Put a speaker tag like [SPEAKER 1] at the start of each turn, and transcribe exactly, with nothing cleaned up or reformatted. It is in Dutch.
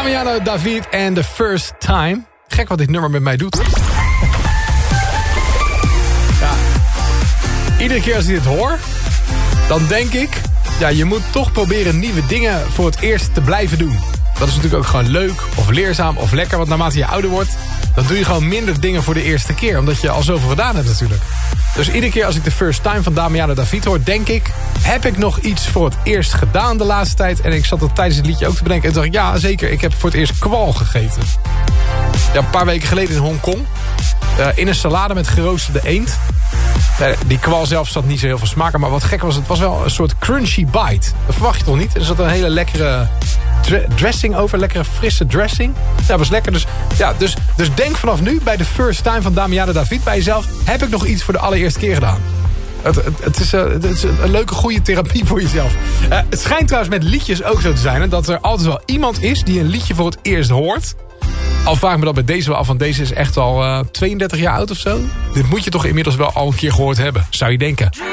[SPEAKER 1] Damiano David en The First Time. Gek wat dit nummer met mij doet. Ja. Iedere keer als ik dit hoor, dan denk ik... ja, je moet toch proberen nieuwe dingen voor het eerst te blijven doen. Dat is natuurlijk ook gewoon leuk of leerzaam of lekker. Want naarmate je ouder wordt, dan doe je gewoon minder dingen voor de eerste keer. Omdat je al zoveel gedaan hebt natuurlijk. Dus iedere keer als ik The First Time van Damiano David hoor, denk ik... heb ik nog iets voor het eerst gedaan de laatste tijd? En ik zat dat tijdens het liedje ook te bedenken. En dacht ik, ja zeker, ik heb voor het eerst kwal gegeten. Ja, een paar weken geleden in Hongkong. Uh, in een salade met geroosterde eend. Uh, die kwal zelf zat niet zo heel veel smaak. Maar wat gek was, het was wel een soort crunchy bite. Dat verwacht je toch niet? Er zat een hele lekkere dre- dressing over. Lekkere frisse dressing. Ja, dat was lekker. Dus, ja, dus, dus denk vanaf nu bij The First Time van Damiano David bij jezelf. Heb ik nog iets voor de allereerste keer gedaan? Het, het, het, is, uh, het is een leuke, goede therapie voor jezelf. Uh, het schijnt trouwens met liedjes ook zo te zijn. Hè, dat er altijd wel iemand is die een liedje voor het eerst hoort. Al vraag ik me dat bij deze wel af, want deze is echt al uh, tweeëndertig jaar oud of zo. Dit moet je toch inmiddels wel al een keer gehoord hebben, zou je denken.